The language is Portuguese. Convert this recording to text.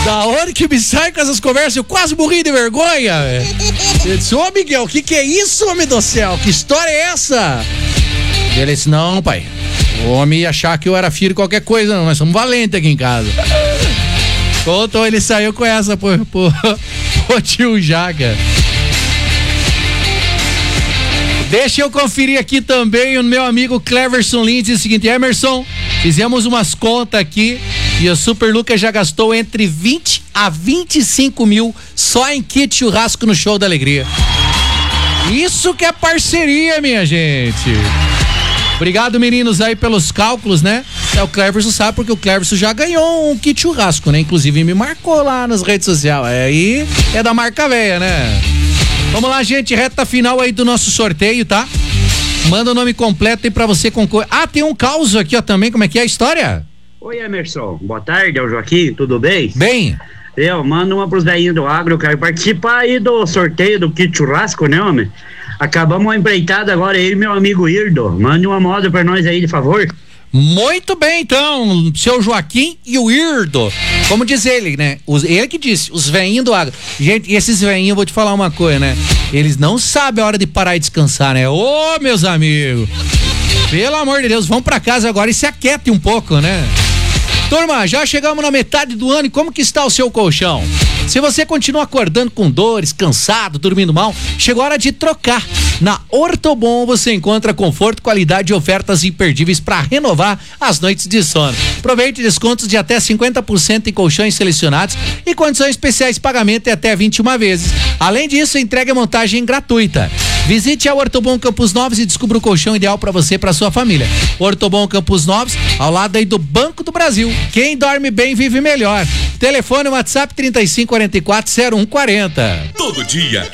Da onde que me sai com essas conversas? Eu quase morri de vergonha. Eu disse, ô Miguel, o que é isso, homem do céu? Que história é essa? Ele disse, não, pai. O homem ia achar que eu era filho de qualquer coisa, não. Nós somos valentes aqui em casa. Contou, ele saiu com essa pro tio Jaca. Deixa eu conferir aqui também o meu amigo Cleverson Lins. Diz o seguinte, Emerson, fizemos umas contas aqui e o Super Lucas já gastou entre 20 a 25 mil só em kit churrasco no Show da Alegria. Isso que é parceria, minha gente. Obrigado, meninos, aí pelos cálculos, né? O Cleverson sabe porque o Cleverson já ganhou um kit churrasco, né? Inclusive me marcou lá nas redes sociais. Aí é da marca velha, né? Vamos lá, gente, reta final aí do nosso sorteio, tá? Manda o nome completo aí pra você concorrer. Ah, tem um caos aqui, ó, também, como é que é a história? Oi, Emerson, boa tarde, é o Joaquim, tudo bem? Bem. Eu mando uma pros velhinhos do agro, eu quero participar aí do sorteio do kit churrasco, né, homem? Acabamos uma empreitada agora, ele e meu amigo Irdo, mande uma moda pra nós aí, de favor. Muito bem, então, seu Joaquim e o Irdo. Como diz ele, né? Ele que disse, os veinhos do agro. Gente, e esses veinhos, eu vou te falar uma coisa, né? Eles não sabem a hora de parar e descansar, né? Ô, meus amigos, pelo amor de Deus, vão pra casa agora e se aquietem um pouco, né? Turma, já chegamos na metade do ano e como que está o seu colchão? Se você continua acordando com dores, cansado, dormindo mal, chegou a hora de trocar. Na Ortobon você encontra conforto, qualidade e ofertas imperdíveis para renovar as noites de sono. Aproveite descontos de até 50% em colchões selecionados e condições especiais de pagamento em até 21 vezes. Além disso, entrega e montagem gratuita. Visite a Ortobon Campos Novos e descubra o colchão ideal para você e para sua família. Ortobon Campos Novos, ao lado aí do Banco do Brasil. Quem dorme bem vive melhor. Telefone WhatsApp 3544-0140. Todo dia